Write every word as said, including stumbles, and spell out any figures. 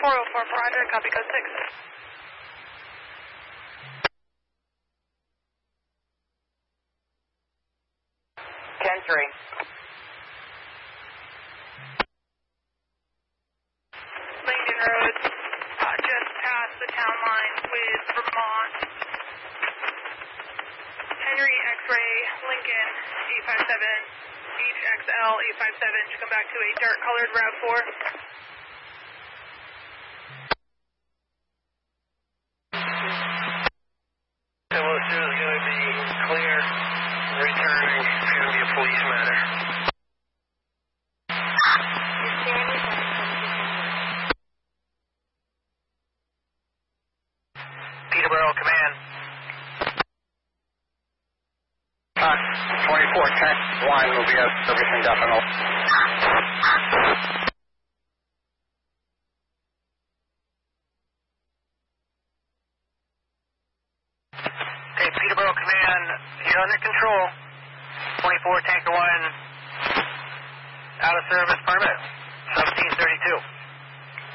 four oh four four hundred, copy code six. ten three. Langdon Road, uh, just past the town line with Vermont. Henry X-ray, Lincoln, eight five seven, H X L eight five seven, to come back to a dark colored Route four. So well, as soon as it's going to be clear, returning, it's going to be a police matter. Peterborough Command. Uh, twenty-four ten one will be a service indefinite. Okay, Peterborough Command, you're under control. twenty-four Tanker one, out of service permit, seventeen thirty-two.